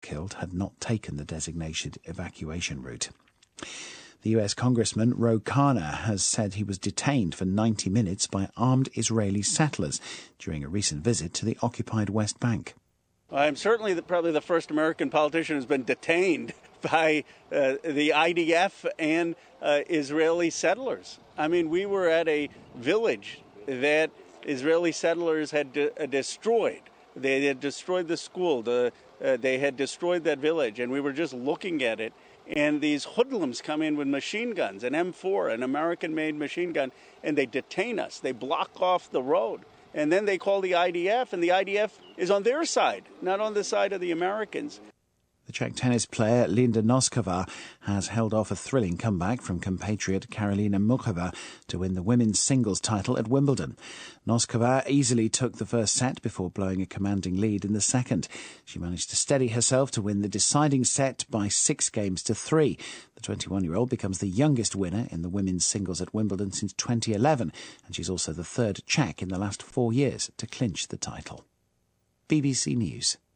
killed had not taken the designated evacuation route. The US Congressman Ro Khanna has said he was detained for 90 minutes by armed Israeli settlers during a recent visit to the occupied West Bank. I'm certainly probably the first American politician who's been detained by the IDF and Israeli settlers. I mean, we were at a village that Israeli settlers had destroyed. They had destroyed the school. They had destroyed that village, and we were just looking at it. And these hoodlums come in with machine guns, an M4, an American-made machine gun, and they detain us. They block off the road. And then they call the IDF, and the IDF is on their side, not on the side of the Americans. The Czech tennis player Linda Noskova has held off a thrilling comeback from compatriot Karolina Muchova to win the women's singles title at Wimbledon. Noskova easily took the first set before blowing a commanding lead in the second. She managed to steady herself to win the deciding set by 6-3. The 21-year-old becomes the youngest winner in the women's singles at Wimbledon since 2011, and she's also the third Czech in the last 4 years to clinch the title. BBC News.